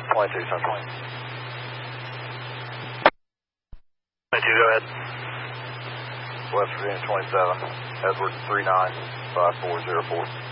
22 Central. 22, go ahead. West Virginia 27, Edwards 395404.